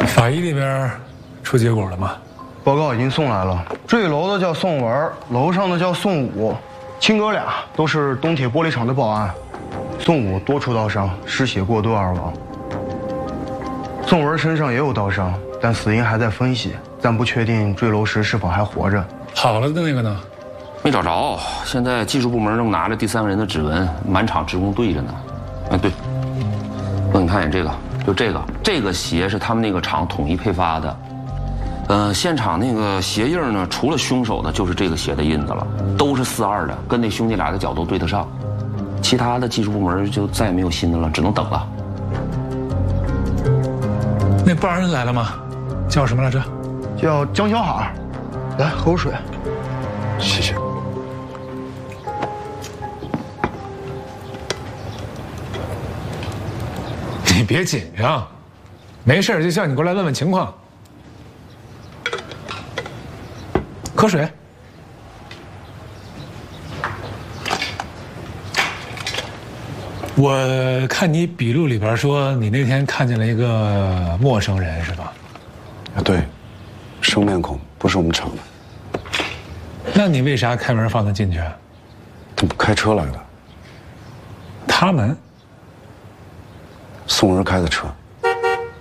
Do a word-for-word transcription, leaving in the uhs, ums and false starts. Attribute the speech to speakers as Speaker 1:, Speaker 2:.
Speaker 1: 法医那边出结果了吗？
Speaker 2: 报告已经送来了。坠楼的叫宋文，楼上的叫宋武，亲哥俩都是东铁玻璃厂的保安。宋武多处刀伤，失血过多而亡。宋文身上也有刀伤，但死因还在分析，暂不确定坠楼时是否还活着。
Speaker 1: 好了的那个呢？
Speaker 3: 没找着，现在技术部门正拿着第三个人的指纹，满厂职工对着呢。哎，对，帮你看一眼这个，就这个，这个鞋是他们那个厂统一配发的。呃，现场那个鞋印呢，除了凶手的，就是这个鞋的印子了，都是四二的，跟那兄弟俩的脚都对得上。其他的技术部门就再也没有新的了，只能等了。
Speaker 1: 那报案人来了吗？叫什么来着？
Speaker 2: 叫江小海。来，喝口水。
Speaker 4: 谢谢。
Speaker 1: 你别紧张，没事就叫你过来问问情况。喝水。我看你笔录里边说，你那天看见了一个陌生人，是吧？
Speaker 4: 啊，对，生面孔，不是我们厂的。
Speaker 1: 那你为啥开门放他进去？
Speaker 4: 他们开车来的。
Speaker 1: 他们？
Speaker 4: 宋文开的车。